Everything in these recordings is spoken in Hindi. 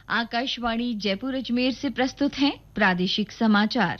आकाशवाणी जयपुर अजमेर से प्रस्तुत हैं प्रादेशिक समाचार।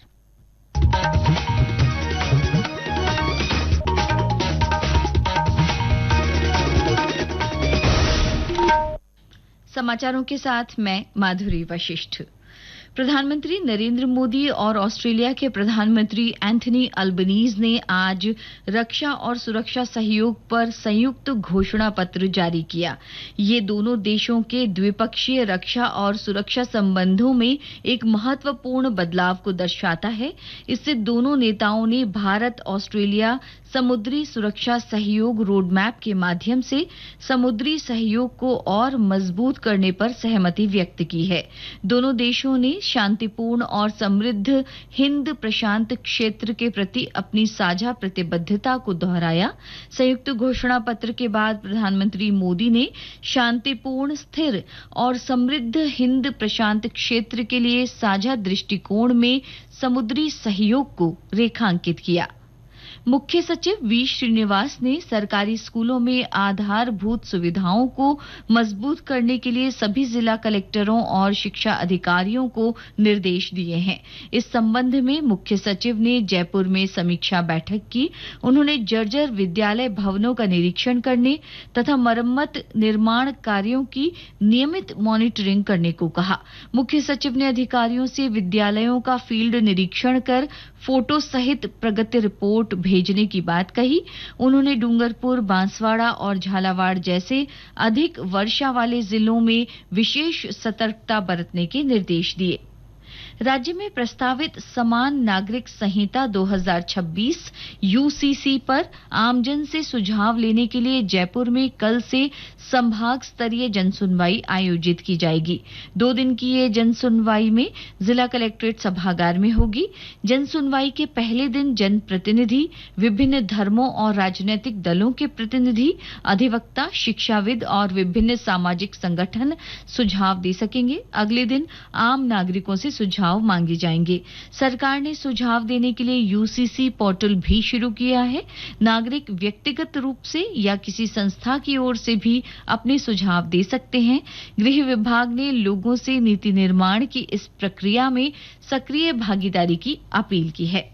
समाचारों के साथ मैं माधुरी वशिष्ठ। प्रधानमंत्री नरेंद्र मोदी और ऑस्ट्रेलिया के प्रधानमंत्री एंथनी अल्बनीज ने आज रक्षा और सुरक्षा सहयोग पर संयुक्त घोषणा पत्र जारी किया। ये दोनों देशों के द्विपक्षीय रक्षा और सुरक्षा संबंधों में एक महत्वपूर्ण बदलाव को दर्शाता है। इससे दोनों नेताओं ने भारत ऑस्ट्रेलिया समुद्री सुरक्षा सहयोग रोडमैप के माध्यम से समुद्री सहयोग को और मजबूत करने पर सहमति व्यक्त की है। दोनों देशों ने शांतिपूर्ण और समृद्ध हिंद प्रशांत क्षेत्र के प्रति अपनी साझा प्रतिबद्धता को दोहराया। संयुक्त घोषणा पत्र के बाद प्रधानमंत्री मोदी ने शांतिपूर्ण, स्थिर और समृद्ध हिंद प्रशांत क्षेत्र के लिए साझा दृष्टिकोण में समुद्री सहयोग को रेखांकित किया। मुख्य सचिव वी श्रीनिवास ने सरकारी स्कूलों में आधारभूत सुविधाओं को मजबूत करने के लिए सभी जिला कलेक्टरों और शिक्षा अधिकारियों को निर्देश दिए हैं। इस संबंध में मुख्य सचिव ने जयपुर में समीक्षा बैठक की। उन्होंने जर्जर विद्यालय भवनों का निरीक्षण करने तथा मरम्मत निर्माण कार्यों की नियमित मॉनिटरिंग करने को कहा। मुख्य सचिव ने अधिकारियों से विद्यालयों का फील्ड निरीक्षण कर फोटो सहित प्रगति रिपोर्ट भेजने की बात कही। उन्होंने डूंगरपुर, बांसवाड़ा और झालावाड़ जैसे अधिक वर्षा वाले जिलों में विशेष सतर्कता बरतने के निर्देश दिए। राज्य में प्रस्तावित समान नागरिक संहिता 2026 यूसीसी पर आमजन से सुझाव लेने के लिए जयपुर में कल से संभाग स्तरीय जनसुनवाई आयोजित की जाएगी। 2 दिन की ये जनसुनवाई में जिला कलेक्ट्रेट सभागार में होगी। जनसुनवाई के पहले दिन जनप्रतिनिधि, विभिन्न धर्मों और राजनीतिक दलों के प्रतिनिधि, अधिवक्ता, शिक्षाविद और विभिन्न सामाजिक संगठन सुझाव दे सकेंगे। अगले दिन आम नागरिकों से सुझाव मांगे जाएंगे। सरकार ने सुझाव देने के लिए यूसीसी पोर्टल भी शुरू किया है। नागरिक व्यक्तिगत रूप से या किसी संस्था की ओर से भी अपने सुझाव दे सकते हैं। गृह विभाग ने लोगों से नीति निर्माण की इस प्रक्रिया में सक्रिय भागीदारी की अपील की है।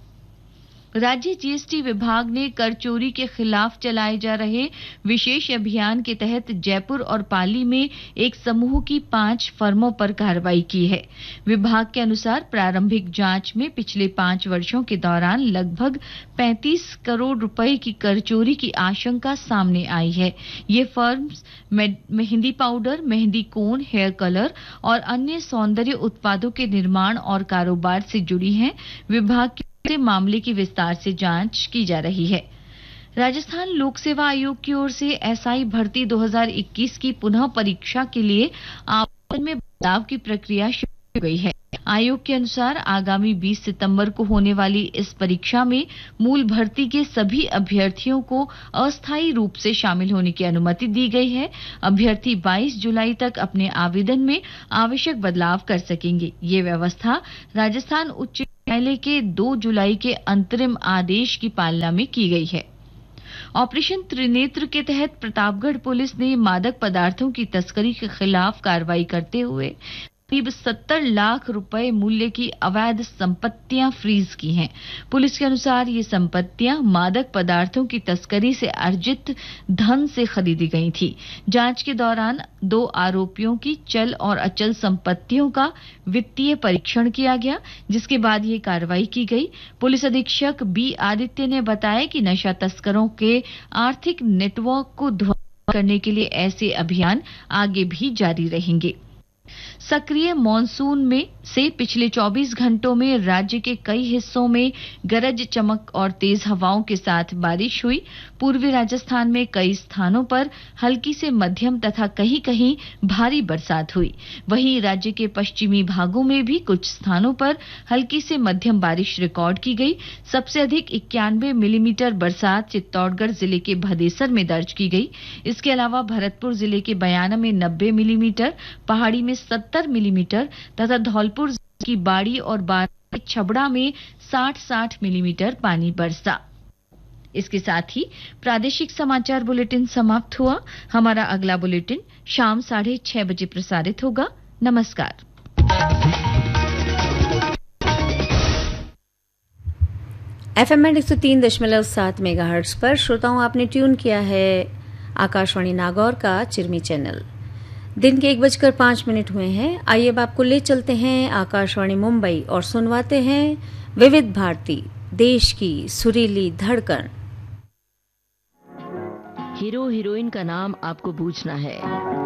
राज्य जीएसटी विभाग ने कर चोरी के खिलाफ चलाए जा रहे विशेष अभियान के तहत जयपुर और पाली में एक समूह की 5 फर्मों पर कार्रवाई की है। विभाग के अनुसार प्रारंभिक जांच में पिछले 5 वर्षों के दौरान लगभग 35 करोड़ रुपए की कर चोरी की आशंका सामने आई है। ये फर्म्स मेहंदी पाउडर, मेहंदी कोन, हेयर कलर और अन्य सौंदर्य उत्पादों के निर्माण और कारोबार से जुड़ी हैं। विभाग के मामले की विस्तार से जांच की जा रही है। राजस्थान लोक सेवा आयोग की ओर से एसआई भर्ती 2021 की पुनः परीक्षा के लिए आवेदन में बदलाव की प्रक्रिया शुरू हो गई है। आयोग के अनुसार आगामी 20 सितंबर को होने वाली इस परीक्षा में मूल भर्ती के सभी अभ्यर्थियों को अस्थायी रूप से शामिल होने की अनुमति दी गई है। अभ्यर्थी 22 जुलाई तक अपने आवेदन में आवश्यक बदलाव कर सकेंगे। ये व्यवस्था राजस्थान उच्च न्यायालय के 2 जुलाई के अंतरिम आदेश की पालना में की गई है। ऑपरेशन त्रिनेत्र के तहत प्रतापगढ़ पुलिस ने मादक पदार्थों की तस्करी के खिलाफ कार्रवाई करते हुए करीब 70 लाख रुपए मूल्य की अवैध संपत्तियां फ्रीज की हैं। पुलिस के अनुसार ये संपत्तियां मादक पदार्थों की तस्करी से अर्जित धन से खरीदी गई थी। जांच के दौरान 2 आरोपियों की चल और अचल संपत्तियों का वित्तीय परीक्षण किया गया, जिसके बाद ये कार्रवाई की गई। पुलिस अधीक्षक बी आदित्य ने बताया कि नशा तस्करों के आर्थिक नेटवर्क को ध्वस्त करने के लिए ऐसे अभियान आगे भी जारी रहेंगे। सक्रिय मॉनसून में से पिछले 24 घंटों में राज्य के कई हिस्सों में गरज चमक और तेज हवाओं के साथ बारिश हुई। पूर्वी राजस्थान में कई स्थानों पर हल्की से मध्यम तथा कहीं-कहीं भारी बरसात हुई। वहीं राज्य के पश्चिमी भागों में भी कुछ स्थानों पर हल्की से मध्यम बारिश रिकॉर्ड की गई। सबसे अधिक 91 मिलीमीटर बरसात चित्तौड़गढ़ जिले के भदेसर में दर्ज की गई। इसके अलावा भरतपुर जिले के बयाना में 90 मिलीमीटर, पहाड़ी में 70 मिलीमीटर तथा धौलपुर की बाड़ी और बारा छबड़ा में 60-60 मिलीमीटर पानी बरसा। इसके साथ ही प्रादेशिक समाचार बुलेटिन समाप्त हुआ। हमारा अगला बुलेटिन शाम 6:30 बजे प्रसारित होगा। नमस्कार। FM 103.7 मेगाहर्ट्ज पर श्रोताओं आपने ट्यून किया है आकाशवाणी नागौर का चिरमी चैनल। दिन के 1:05 हुए हैं। आइए अब आपको ले चलते हैं आकाशवाणी मुंबई और सुनवाते हैं विविध भारती, देश की सुरीली धड़कन। हीरो हीरोइन का नाम आपको पूछना है,